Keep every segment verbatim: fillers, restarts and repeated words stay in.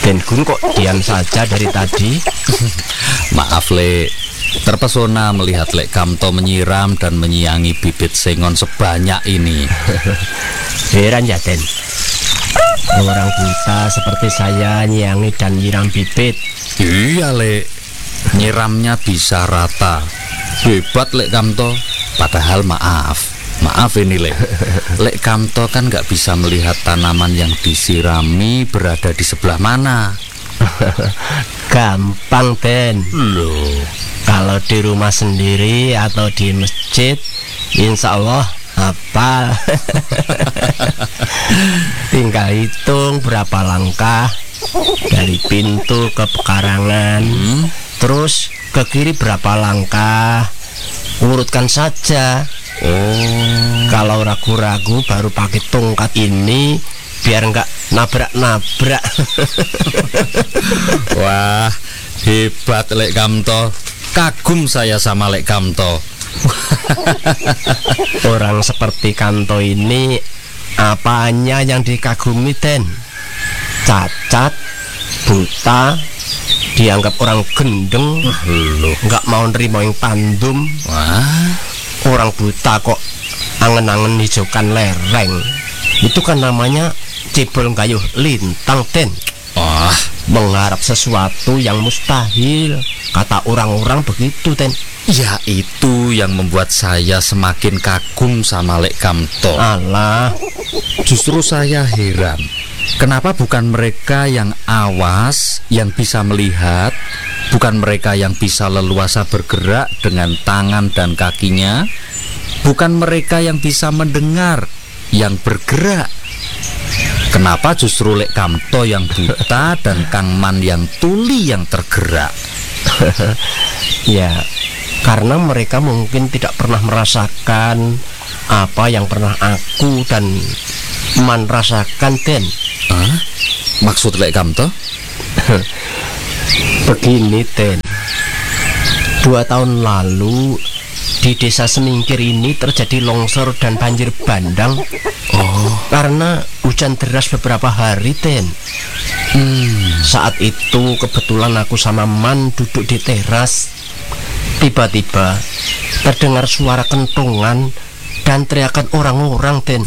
Den Gun kok diam saja dari tadi? Maaf Lek, terpesona melihat Lek Kamto menyiram dan menyiangi bibit sengon sebanyak ini. Heran ya Den, orang buta seperti saya nyiangi dan nyiram bibit. Iya Lek, nyiramnya bisa rata. Hebat Lek Kamto. Padahal maaf Maaf ini Lek, Lek Kamto kan gak bisa melihat tanaman yang disirami berada di sebelah mana. Gampang Den. Loh, kalau di rumah sendiri atau di masjid, insya Allah hafal. Tinggal hitung berapa langkah dari pintu ke pekarangan, hmm? terus ke kiri berapa langkah, urutkan saja. Oh, kalau ragu-ragu baru pakai tongkat ini biar nggak nabrak-nabrak. Wah, hebat Lek Kamto. Kagum saya sama Lek Kamto. Orang seperti Kamto ini apanya yang dikagumi Den? Cacat, buta, dianggap orang gendeng, nggak mau nerima yang tandum. Wah, orang buta kok angen-angen hijaukan lereng. Itu kan namanya cebol gayuh lintang Den. Wah, mengharap sesuatu yang mustahil, kata orang-orang begitu Den. ya itu yang membuat saya semakin kagum sama Lek Kamto. Alah, justru saya heran, kenapa bukan mereka yang awas, yang bisa melihat, bukan mereka yang bisa leluasa bergerak dengan tangan dan kakinya, bukan mereka yang bisa mendengar, yang bergerak. Kenapa justru Lek Kamto yang buta dan Kang Man yang tuli yang tergerak? Ya, karena mereka mungkin tidak pernah merasakan apa yang pernah aku dan Man rasakan Den. Hah? Maksud Lek Kamto? Begini Den, dua tahun lalu di desa Semingkir ini terjadi longsor dan banjir bandang. Oh, karena hujan deras beberapa hari Den. hmm, Saat itu kebetulan aku sama Man duduk di teras. Tiba-tiba terdengar suara kentongan dan teriakan orang-orang Den.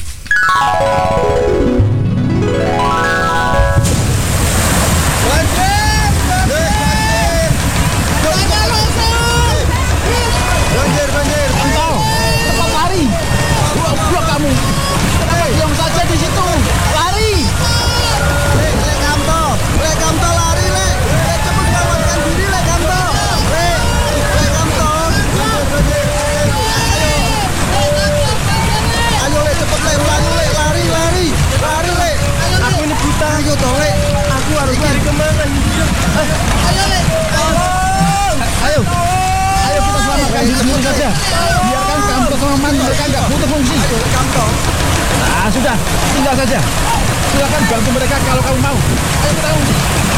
Biarkan Kamto sama Man, mereka nggak butuh fungsi. Nah sudah, tinggal saja. Silakan bantu mereka kalau kamu mau. Ayo kita ungsi.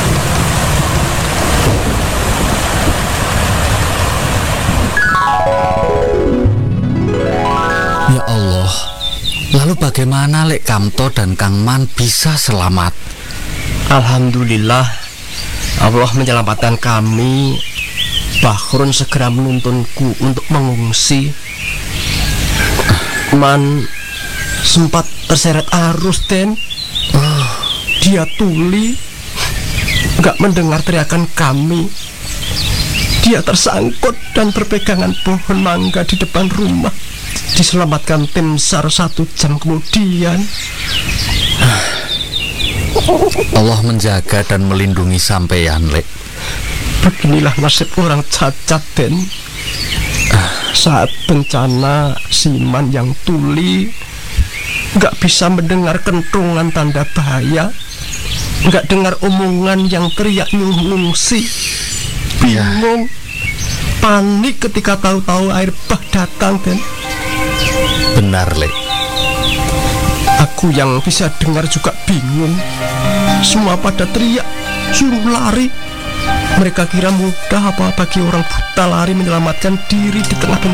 ya Allah, lalu bagaimana Lek Kamto dan Kang Man bisa selamat? Alhamdulillah, Allah menyelamatkan kami. Bahrun segera menuntunku untuk mengungsi. Man sempat terseret arus Den. oh, Dia tuli, gak mendengar teriakan kami. Dia tersangkut dan berpegangan pohon mangga di depan rumah. Diselamatkan tim SAR satu jam kemudian. Allah menjaga dan melindungi sampeyan Lek. Beginilah nasib orang cacat Den. Saat bencana, Siman yang tuli gak bisa mendengar kentongan tanda bahaya, gak dengar omongan yang teriak nyungsi. Bingung, panik ketika tahu-tahu air bah datang Den. Benar Lek. Aku yang bisa dengar juga bingung. Semua pada teriak, suruh lari. Mereka kira mudah apa bagi orang buta lari menyelamatkan diri di tengah bencana.